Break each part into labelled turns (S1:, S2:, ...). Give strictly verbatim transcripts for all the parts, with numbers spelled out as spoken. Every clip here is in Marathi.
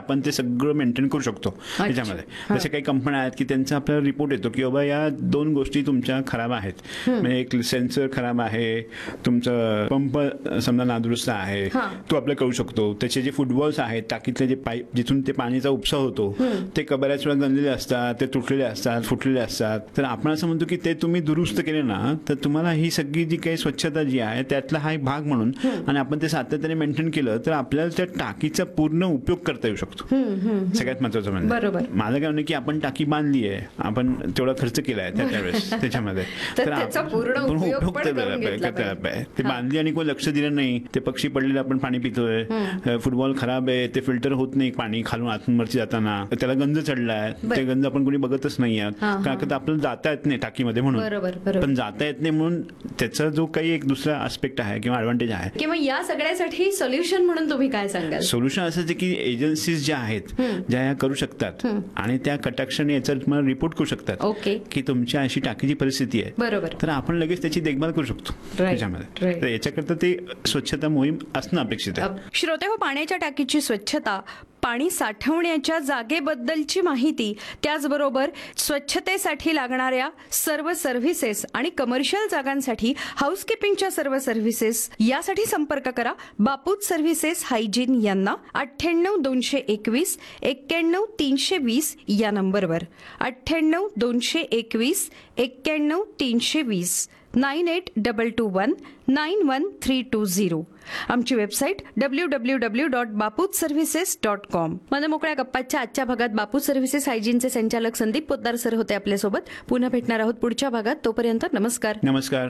S1: आपण ते सगळं मेंटेन करू शकतो त्याच्यामध्ये. जसे काही कंपन्या आहेत की त्यांचा आपल्याला रिपोर्ट येतो की बाबा या दोन गोष्टी तुमच्या खराब आहेत, म्हणजे एक सेन्सर खराब आहे, तुमचं पंप समजा नादुरुस्त आहे, तो आपल्याला कळू शकतो. त्याचे जे फुटबॉल्स आहेत, टाकीतले जे पाईप जिथून ते पाणीचा उपसा होतो ते बऱ्याच वेळा गंजलेले असतात, ते तुटलेले असतात, फुटलेले असतात. तर आपण असं म्हणतो की ते तुम्ही दुरुस्त केले ना तर तुम्हाला ही सगळी जी काही स्वच्छता जी आहे त्यातला हा एक भाग म्हणून आणि आपण ते सातत्याने मेंटेन केलं तर आपल्याला त्या टाकीचा पूर्ण उपयोग करता येऊ शकतो. सगळ्यात महत्वाचं म्हणजे माझं काय म्हणणं की आपण टाकी बांधली आहे, आपण तेवढा खर्च केलाय त्यावेळेस त्याच्यामध्ये, तर आपण उपयोग करायला पाहिजे. ते बांधली आणि कोणी लक्ष दिलं नाही, ते पक्षी पडलेले आपण पाणी पितोय, फुटबॉल खराब आहे, ते फिल्टर होत नाही पाणी खालून आतूनवरती जाताना, त्याला गंज चढलाय, ते गंज आपण कोणी बघतच नाही आहात कारण का आपल्याला जाता येत नाही टाकीमध्ये म्हणून. पण जाता येत नाही म्हणून त्याचा जो काही एक दुसरा आस्पेक्ट आहे किंवा ऍडव्हान्टेज आहे
S2: किंवा या सगळ्यासाठी सोल्युशन म्हणून तुम्ही काय सांगाल?
S1: सोल्युशन असं की एजन्सीज ज्या आहेत ज्या या करू शकतात आणि त्या कटाक्षाने याचा तुम्हाला रिपोर्ट करू शकतात की तुमच्या अशी टाकीची परिस्थिती आहे, बरोबर, तर आपण लगेच त्याची देखभाल करू शकतो त्याच्यामध्ये. तर याच्याकरता ते स्वच्छता मोहीम असणं अपेक्षित आहे.
S2: श्रोते हो, पाण्याच्या टाकीची स्वच्छता, पाणी साठवण्याच्या जागेबद्दलची माहिती, त्याचबरोबर स्वच्छतेसाठी लागणाऱ्या सर्व सर्व्हिसेस आणि कमर्शियल जागांसाठी हाऊसकीपिंगच्या सर्व सर्व्हिसेस यासाठी संपर्क करा बापूत सर्व्हिसेस हायजीन यांना अठ्ठ्याण्णव दोनशे एकवीस एक्क्याण्णव तीनशे वीस या नंबरवर. अठ्ठ्याण्णव दोनशे एकवीस एक्क्याण्णव तीनशे वीस nine eight double two one nine one three to zero. आमची website W W W dot बापूत services dot com. मन मोकळ्या गप्पाच्या आजच्या भागात बापूत सर्व्हिसेस हायजीनचे संचालक संदीप पोद्दार सर होते आपल्यासोबत. पुन्हा भेटणार आहोत पुढच्या भागात. तोपर्यंत नमस्कार.
S1: नमस्कार.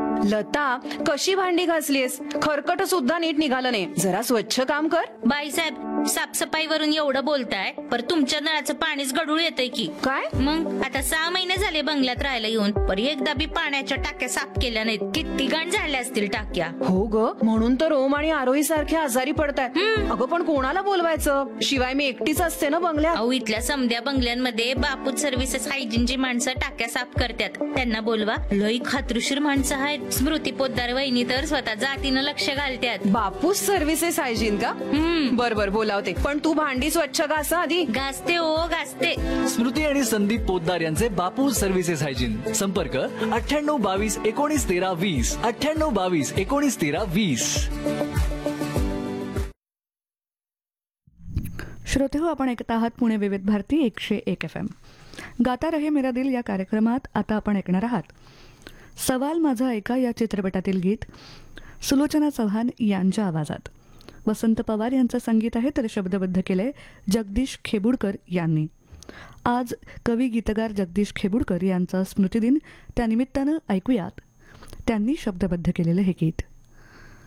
S2: लता, कशी भांडी घासलीस? खरकट सुद्धा नीट निघालं नाही. जरा स्वच्छ काम कर.
S3: बाईसाहेब, साफसफाईवरून एवढं बोलताय पर तुमच्या नळाचं पाणीच गढूळ येतंय की
S2: काय?
S3: मग आता सहा महिने झाले बंगल्यात राहायला येऊन, पर एकदा बी पाण्याच्या टाक्या साफ केल्या नाहीत. किती घाण झाल्या असतील टाक्या.
S2: हो ग, म्हणून तर ओम आणि आरोही सारखे आजारी पडतात. अगं पण कोणाला बोलवायचं? शिवाय मी एकटीच असते ना बंगल्यात.
S3: अहो, इथल्या समध्या बंगल्यांमध्ये बापूत सर्व्हिसेस हायजीनची माणसं टाक्या साफ करतात. त्यांना बोलवा. लई खात्रीशीर माणसं आहेत. स्मृती पोद्दार वहिनी तर स्वतः जातीनं लक्ष घालतात.
S2: बापूस सर्व्हिसेस हायजीन का? बर बर बोलावते. पण तू भांडी स्वच्छ घास आधी.
S3: घासते हो घासते.
S4: स्मृती आणि संदीप पोद्दार यांचे बापूस सर्व्हिसेस हायजीन. संपर्क अठ्ठ्याण्णव बावीस एकोणीस तेरा वीस अठ्ठ्याण्णव बावीस एकोणीस तेरा वीस.
S5: श्रोते हो, आपण ऐकत आहात पुणे विविध भारती एकशे एक एफ एम. गाता रहे मेरा दिल या कार्यक्रमात आता आपण ऐकणार आहात सवाल माझा ऐका या चित्रपटातील गीत सुलोचना चव्हाण यांच्या आवाजात. वसंत पवार यांचं संगीत आहे तर शब्दबद्ध केलंय जगदीश खेबुडकर यांनी. आज कवी गीतकार जगदीश खेबुडकर यांचा स्मृतिदिन, त्यानिमित्तानं ऐकूयात त्यांनी शब्दबद्ध केलेलं हे गीत.